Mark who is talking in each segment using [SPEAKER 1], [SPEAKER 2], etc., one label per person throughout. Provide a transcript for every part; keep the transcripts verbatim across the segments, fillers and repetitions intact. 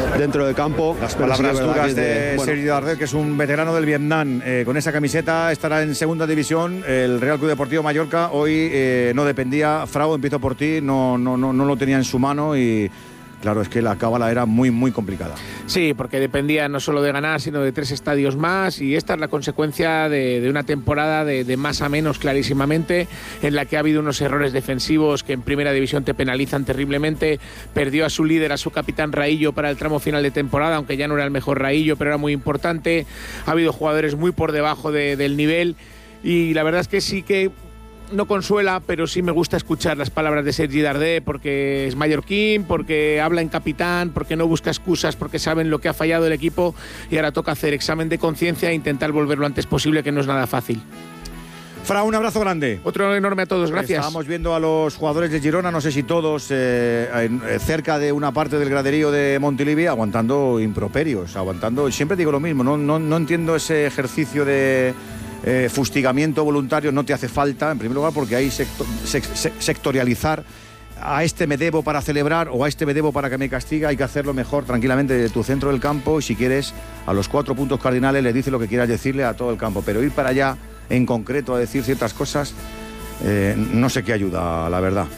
[SPEAKER 1] dentro del campo.
[SPEAKER 2] Las palabras
[SPEAKER 1] sí
[SPEAKER 2] duras
[SPEAKER 1] de,
[SPEAKER 2] de
[SPEAKER 1] bueno.
[SPEAKER 2] Sergi Darder, que es un veterano del Vietnam. Eh, con esa camiseta estará en segunda división. El Real Club Deportivo Mallorca hoy eh, no dependía. Frau, empiezo por ti, no, no, no, no lo tenía en su mano y... Claro, es que la cábala era muy, muy complicada.
[SPEAKER 3] Sí, porque dependía no solo de ganar, sino de tres estadios más, y esta es la consecuencia de, de una temporada de, de más a menos clarísimamente, en la que ha habido unos errores defensivos que en primera división te penalizan terriblemente. Perdió a su líder, a su capitán Raillo, para el tramo final de temporada, aunque ya no era el mejor Raillo, pero era muy importante. Ha habido jugadores muy por debajo de, del nivel, y la verdad es que sí que no consuela, pero sí me gusta escuchar las palabras de Sergi Darder, porque es mallorquín, porque habla en capitán, porque no busca excusas, porque saben lo que ha fallado el equipo y ahora toca hacer examen de conciencia e intentar volver lo antes posible, que no es nada fácil.
[SPEAKER 2] Fra, un abrazo grande.
[SPEAKER 3] Otro enorme a todos, gracias.
[SPEAKER 2] Estábamos viendo a los jugadores de Girona, no sé si todos, eh, en, eh, cerca de una parte del graderío de Montilivi, aguantando improperios, aguantando, siempre digo lo mismo, no, no, no entiendo ese ejercicio de... Eh, fustigamiento voluntario no te hace falta, en primer lugar, porque hay sector, sec, sectorializar. A este me debo para celebrar o a este me debo para que me castiga. Hay que hacerlo mejor, tranquilamente, de tu centro del campo, y si quieres, a los cuatro puntos cardinales le dices lo que quieras decirle a todo el campo, pero ir para allá en concreto a decir ciertas cosas, eh, no sé qué ayuda, la verdad.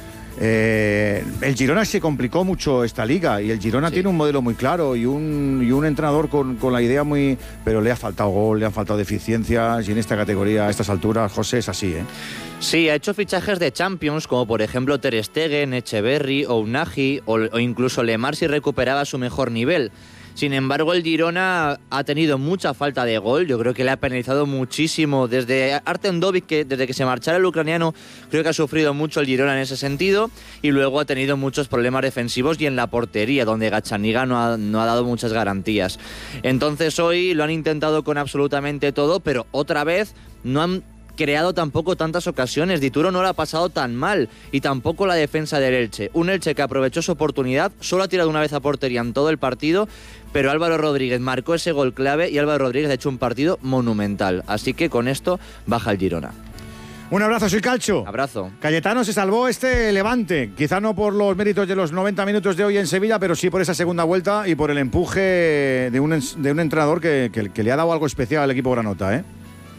[SPEAKER 2] Eh, el Girona se complicó mucho esta liga, y el Girona sí. tiene un modelo muy claro y un, y un entrenador con, con la idea muy... Pero le ha faltado gol, le han faltado deficiencias, y en esta categoría, a estas alturas, José, es así, ¿eh?
[SPEAKER 4] Sí, ha hecho fichajes de Champions, como por ejemplo Ter Stegen, Echeverri o Unagi, o, o incluso Lemar si recuperaba su mejor nivel. Sin embargo, el Girona ha tenido mucha falta de gol. Yo creo que le ha penalizado muchísimo. Desde Artem Dovbyk, que desde que se marchara el ucraniano, creo que ha sufrido mucho el Girona en ese sentido. Y luego ha tenido muchos problemas defensivos y en la portería, donde Gazzaniga no ha, no ha dado muchas garantías. Entonces hoy lo han intentado con absolutamente todo, pero otra vez no han creado tampoco tantas ocasiones. Dituro no lo ha pasado tan mal, y tampoco la defensa del Elche. Un Elche que aprovechó su oportunidad, solo ha tirado una vez a portería en todo el partido, pero Álvaro Rodríguez marcó ese gol clave y Álvaro Rodríguez ha hecho un partido monumental. Así que con esto baja el Girona.
[SPEAKER 2] Un abrazo, soy Calcho.
[SPEAKER 4] Abrazo.
[SPEAKER 2] Cayetano, se salvó este Levante, quizá no por los méritos de los noventa minutos de hoy en Sevilla, pero sí por esa segunda vuelta y por el empuje de un, de un entrenador que, que, que le ha dado algo especial al equipo granota, ¿eh?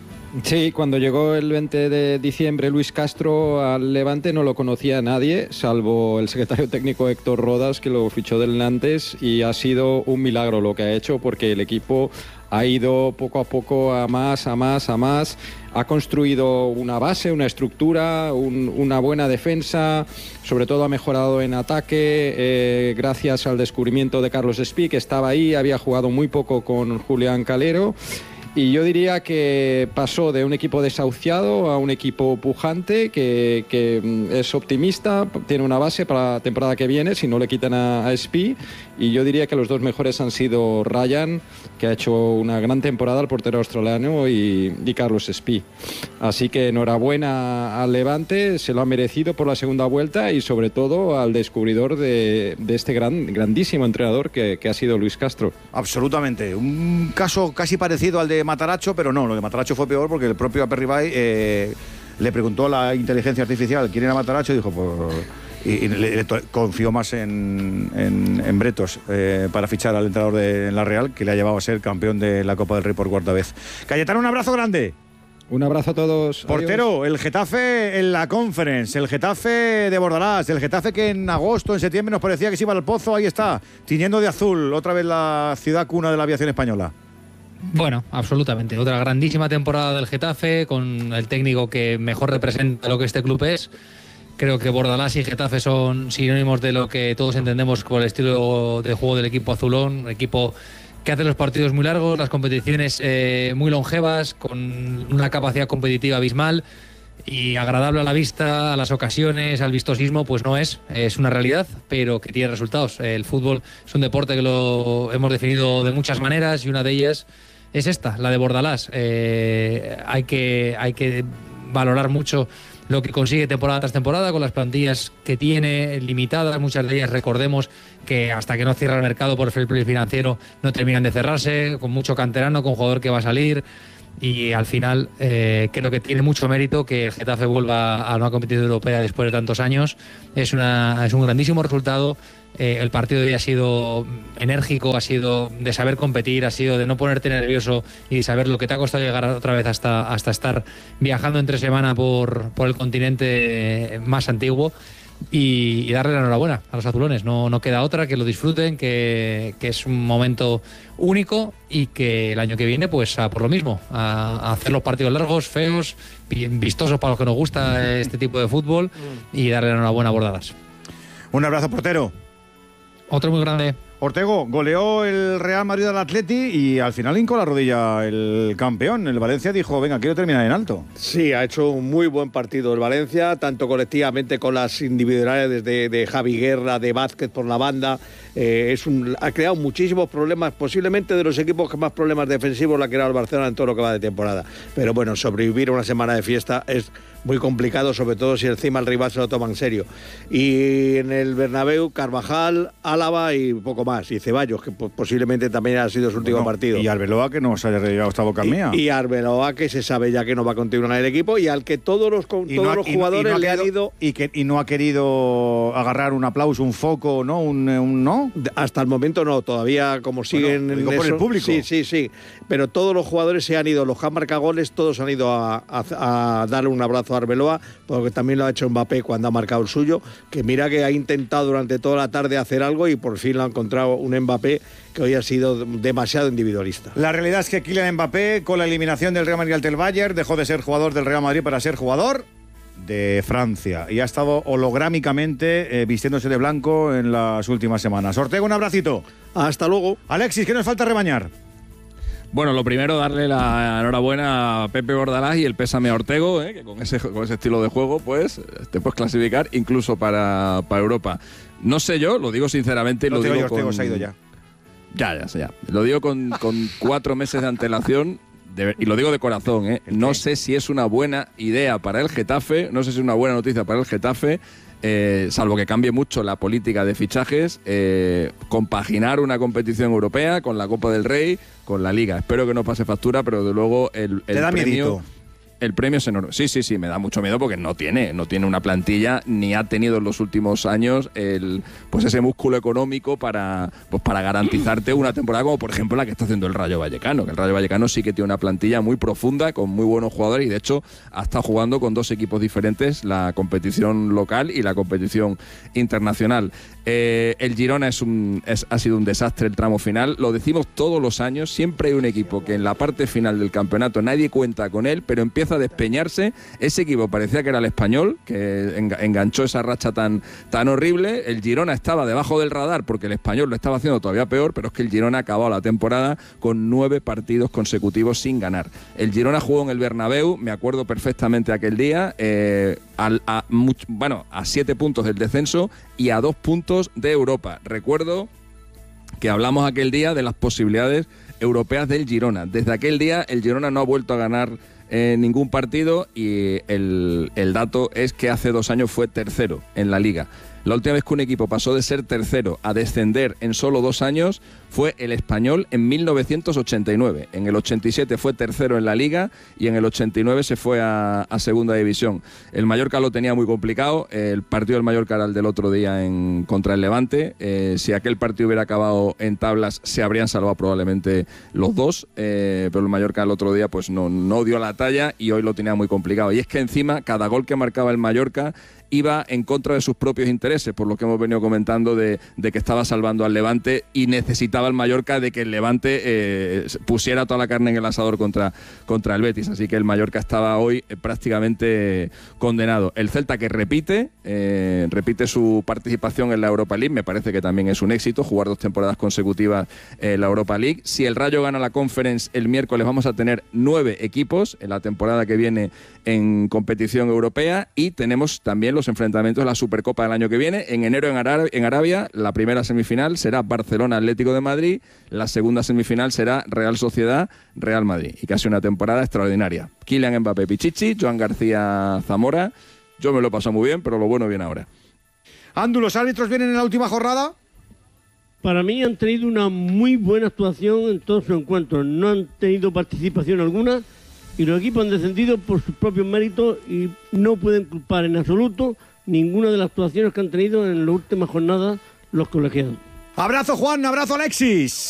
[SPEAKER 5] Sí, cuando llegó el veinte de diciembre Luis Castro al Levante no lo conocía nadie, salvo el secretario técnico Héctor Rodas, que lo fichó del Nantes, y ha sido un milagro lo que ha hecho, porque el equipo ha ido poco a poco a más, a más, a más. Ha construido una base, una estructura, un, una buena defensa, sobre todo ha mejorado en ataque, eh, gracias al descubrimiento de Carlos Espí, que estaba ahí, había jugado muy poco con Julián Calero. Y yo diría que pasó de un equipo desahuciado a un equipo pujante, que, que es optimista, tiene una base para la temporada que viene, si no le quitan a, a Espí. Y yo diría que los dos mejores han sido Ryan, que ha hecho una gran temporada, el portero australiano, y, y Carlos Espí. Así que enhorabuena al Levante, se lo ha merecido por la segunda vuelta, y sobre todo al descubridor de, de este gran, grandísimo entrenador que, que ha sido Luis Castro.
[SPEAKER 2] Absolutamente, un caso casi parecido al de Mataracho, pero no, lo de Mataracho fue peor, porque el propio Aperribay eh, le preguntó a la inteligencia artificial quién era Mataracho y dijo, pues... Y, y le, le confió más en, en, en Bretos eh, para fichar al entrenador de la Real, que le ha llevado a ser campeón de la Copa del Rey por cuarta vez. Cayetano, un abrazo grande.
[SPEAKER 5] Un abrazo a todos.
[SPEAKER 2] Portero,
[SPEAKER 5] Adiós.
[SPEAKER 2] El Getafe en la Conference, el Getafe de Bordalás, el Getafe que en agosto, en septiembre nos parecía que se iba al pozo, ahí está, tiñendo de azul, otra vez la ciudad cuna de la aviación española.
[SPEAKER 6] Bueno, absolutamente. Otra grandísima temporada del Getafe, con el técnico que mejor representa lo que este club es. Creo que Bordalás y Getafe son sinónimos de lo que todos entendemos por el estilo de juego del equipo azulón, un equipo que hace los partidos muy largos, las competiciones eh, muy longevas, con una capacidad competitiva abismal y agradable a la vista, a las ocasiones, al vistosismo, pues no es, es una realidad, pero que tiene resultados. El fútbol es un deporte que lo hemos definido de muchas maneras, y una de ellas es esta, la de Bordalás. Eh, hay que, hay que valorar mucho lo que consigue temporada tras temporada con las plantillas que tiene limitadas, muchas de ellas, recordemos que hasta que no cierra el mercado por fair play financiero no terminan de cerrarse, con mucho canterano, con jugador que va a salir, y al final eh, creo que tiene mucho mérito que el Getafe vuelva a una competición europea después de tantos años. Es, una, es un grandísimo resultado Eh, el partido de hoy ha sido enérgico, ha sido de saber competir, ha sido de no ponerte nervioso y de saber lo que te ha costado llegar otra vez hasta, hasta estar viajando entre semana por, por el continente más antiguo. Y, y darle la enhorabuena a los azulones. No, no queda otra, que lo disfruten, que, que es un momento único y que el año que viene, pues a por lo mismo, a, a hacer los partidos largos, feos, vistosos para los que nos gusta este tipo de fútbol y darle la enhorabuena a Bordalas.
[SPEAKER 2] Un abrazo, portero.
[SPEAKER 6] Otro muy grande.
[SPEAKER 2] Ortego, goleó el Real Madrid al Atleti y al final hincó la rodilla el campeón. El Valencia dijo, venga, quiero terminar en alto.
[SPEAKER 1] Sí, ha hecho un muy buen partido el Valencia, tanto colectivamente con las individualidades de, de Javi Guerra, de Vázquez por la banda. Eh, es un, ha creado muchísimos problemas, posiblemente de los equipos que más problemas defensivos le ha creado el Barcelona en todo lo que va de temporada. Pero bueno, sobrevivir a una semana de fiesta es muy complicado, sobre todo si encima el rival se lo toma en serio. Y en el Bernabéu, Carvajal, Álava y poco más. Y Ceballos, que posiblemente también ha sido su último
[SPEAKER 2] bueno,
[SPEAKER 1] partido.
[SPEAKER 2] Y Arbeloa, que no se haya llegado hasta boca mía.
[SPEAKER 1] Y, y Arbeloa, que se sabe ya que no va a continuar en el equipo y al que todos los, todos
[SPEAKER 2] no ha,
[SPEAKER 1] los
[SPEAKER 2] y
[SPEAKER 1] jugadores
[SPEAKER 2] no, y no
[SPEAKER 1] le
[SPEAKER 2] querido,
[SPEAKER 1] han ido...
[SPEAKER 2] Y, que, y no ha querido agarrar un aplauso, un foco, ¿no? Un, un ¿no?
[SPEAKER 1] Hasta el momento no, todavía como siguen
[SPEAKER 2] bueno,
[SPEAKER 1] en
[SPEAKER 2] por
[SPEAKER 1] eso,
[SPEAKER 2] el público.
[SPEAKER 1] Sí, sí, sí. Pero todos los jugadores se han ido, los que han marcado goles, todos han ido a, a, a darle un abrazo a Arbeloa, porque también lo ha hecho Mbappé cuando ha marcado el suyo, que mira que ha intentado durante toda la tarde hacer algo y por fin lo ha encontrado un Mbappé que hoy ha sido demasiado individualista.
[SPEAKER 2] La realidad es que Kylian Mbappé, con la eliminación del Real Madrid ante el Bayern, dejó de ser jugador del Real Madrid para ser jugador de Francia y ha estado holográmicamente eh, vistiéndose de blanco en las últimas semanas. Ortega, un abracito.
[SPEAKER 1] Hasta luego.
[SPEAKER 2] Alexis, ¿qué nos falta rebañar?
[SPEAKER 7] Bueno, lo primero, darle la enhorabuena a Pepe Bordalás y el pésame a Ortego, ¿eh? Que con ese, con ese estilo de juego, pues te puedes clasificar incluso para, para Europa. No sé yo, lo digo sinceramente y
[SPEAKER 2] no
[SPEAKER 7] lo digo
[SPEAKER 2] yo, Ortego
[SPEAKER 7] con...
[SPEAKER 2] se ha ido ya.
[SPEAKER 7] Ya, ya, ya. Lo digo con, con cuatro meses de antelación. De, y lo digo de corazón, ¿eh? No sé si es una buena idea para el Getafe, no sé si es una buena noticia para el Getafe, eh, salvo que cambie mucho la política de fichajes, eh, compaginar una competición europea con la Copa del Rey, con la Liga. Espero que no pase factura, pero de luego el, el
[SPEAKER 2] ¿Te da
[SPEAKER 7] premio...
[SPEAKER 2] miedito?
[SPEAKER 7] El premio es enorme. Sí, sí, sí, me da mucho miedo porque no tiene, no tiene una plantilla ni ha tenido en los últimos años el, pues ese músculo económico para, pues para garantizarte una temporada como por ejemplo la que está haciendo el Rayo Vallecano, que el Rayo Vallecano sí que tiene una plantilla muy profunda con muy buenos jugadores y de hecho ha estado jugando con dos equipos diferentes, la competición local y la competición internacional. Eh, el Girona es un, es, ha sido un desastre el tramo final, lo decimos todos los años, siempre hay un equipo que en la parte final del campeonato nadie cuenta con él, pero empieza a despeñarse. Ese equipo parecía que era el Español, que enganchó esa racha tan, tan horrible. El Girona estaba debajo del radar porque el Español lo estaba haciendo todavía peor, pero es que el Girona ha acabado la temporada con nueve partidos consecutivos sin ganar. El Girona jugó en el Bernabéu, me acuerdo perfectamente aquel día, eh, al, a, much, bueno, a siete puntos del descenso y a dos puntos de Europa. Recuerdo que hablamos aquel día de las posibilidades europeas del Girona. Desde aquel día el Girona no ha vuelto a ganar eh, ningún partido y el, el dato es que hace dos años fue tercero en la Liga. La última vez que un equipo pasó de ser tercero a descender en solo dos años fue el Español en mil novecientos ochenta y nueve. En el ochenta y siete fue tercero en la Liga y en el ochenta y nueve se fue a, a Segunda División. El Mallorca lo tenía muy complicado. El partido del Mallorca era el del otro día en, contra el Levante. Eh, si aquel partido hubiera acabado en tablas, se habrían salvado probablemente los dos. Eh, pero el Mallorca el otro día pues no, no dio la talla y hoy lo tenía muy complicado. Y es que encima cada gol que marcaba el Mallorca iba en contra de sus propios intereses, por lo que hemos venido comentando de, de que estaba salvando al Levante y necesitaba el Mallorca de que el Levante eh, pusiera toda la carne en el asador contra, contra el Betis, así que el Mallorca estaba hoy eh, prácticamente condenado. El Celta que repite, eh, repite su participación en la Europa League, me parece que también es un éxito, jugar dos temporadas consecutivas en la Europa League. Si el Rayo gana la Conference el miércoles vamos a tener nueve equipos en la temporada que viene en competición europea y tenemos también los enfrentamientos de la Supercopa del año que viene. En enero en Arabia, en Arabia, la primera semifinal será Barcelona-Atlético de Madrid, la segunda semifinal será Real Sociedad-Real Madrid. Y casi una temporada extraordinaria. Kylian Mbappé Pichichi, Joan García Zamora. Yo me lo he pasado muy bien, pero lo bueno viene ahora.
[SPEAKER 2] Andu, ¿los árbitros vienen en la última jornada?
[SPEAKER 8] Para mí han tenido una muy buena actuación en todos sus encuentros. No han tenido participación alguna y los equipos han descendido por sus propios méritos y no pueden culpar en absoluto ninguna de las actuaciones que han tenido en las últimas jornadas los colegiados.
[SPEAKER 2] Abrazo Juan, abrazo Alexis.